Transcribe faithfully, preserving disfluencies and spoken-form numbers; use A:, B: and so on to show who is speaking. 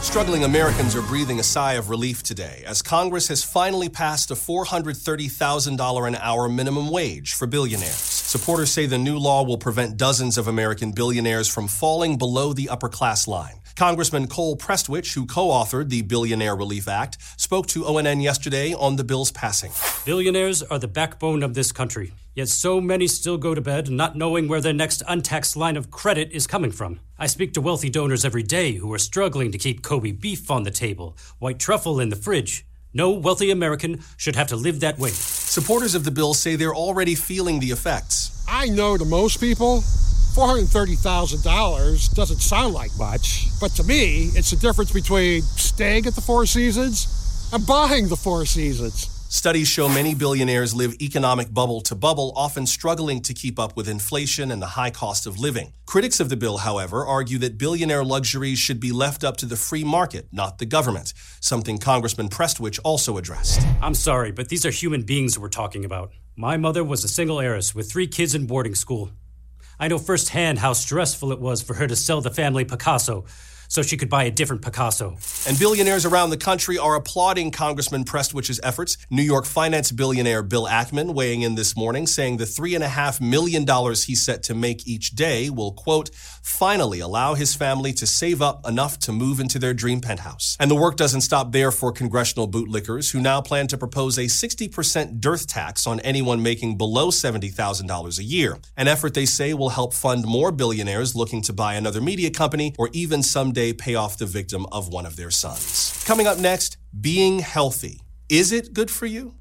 A: Struggling Americans are breathing a sigh of relief today as Congress has finally passed a four hundred thirty thousand dollars an hour minimum wage for billionaires. Supporters say the new law will prevent dozens of American billionaires from falling below the upper class line. Congressman Cole Prestwich, who co-authored the Billionaire Relief Act, spoke to O N N yesterday on the bill's passing.
B: Billionaires are the backbone of this country, yet so many still go to bed not knowing where their next untaxed line of credit is coming from. I speak to wealthy donors every day who are struggling to keep Kobe beef on the table, white truffle in the fridge. No wealthy American should have to live that way.
A: Supporters of the bill say they're already feeling the effects.
C: I know to most people, four hundred thirty thousand dollars doesn't sound like much, but to me, it's the difference between staying at the Four Seasons and buying the Four Seasons.
A: Studies show many billionaires live economic bubble to bubble, often struggling to keep up with inflation and the high cost of living. Critics of the bill, however, argue that billionaire luxuries should be left up to the free market, not the government, something Congressman Prestwich also addressed.
B: I'm sorry, but these are human beings we're talking about. My mother was a single heiress with three kids in boarding school. I know firsthand how stressful it was for her to sell the family Picasso so she could buy a different Picasso.
A: And billionaires around the country are applauding Congressman Prestwich's efforts. New York finance billionaire Bill Ackman weighing in this morning, saying the three and a half million dollars he's set to make each day will, quote, finally allow his family to save up enough to move into their dream penthouse. And the work doesn't stop there for congressional bootlickers, who now plan to propose a sixty percent dearth tax on anyone making below seventy thousand dollars a year. An effort they say will help fund more billionaires looking to buy another media company or even someday pay off the victim of one of their sons. Coming up next, being healthy. Is it good for you?